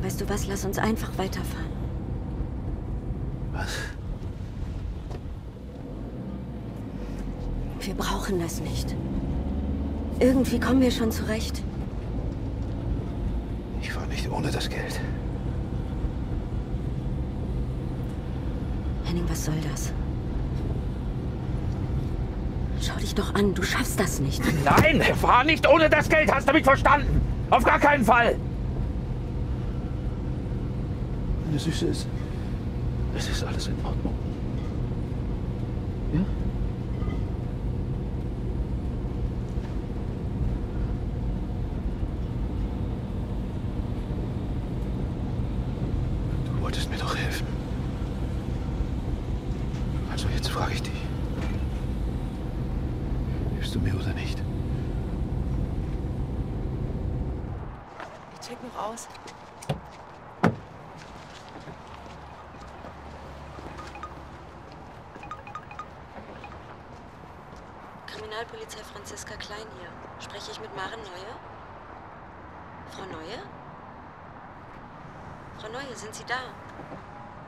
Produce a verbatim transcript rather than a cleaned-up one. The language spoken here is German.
Weißt du was? Lass uns einfach weiterfahren. Was? Wir brauchen das nicht. Irgendwie kommen wir schon zurecht. Ich fahre nicht ohne das Geld. Henning, was soll das? Schau dich doch an, du schaffst das nicht. Nein, fahr nicht ohne das Geld, hast du mich verstanden? Auf gar keinen Fall! Meine Süße, ist... Es ist alles in Ordnung. Ja? Du wolltest mir doch helfen. Also jetzt frage ich dich. Hilfst du mir oder nicht? Ich check noch aus. Kriminalpolizei Franziska Klein hier. Spreche ich mit Maren Neue? Frau Neue? Frau Neue, sind Sie da?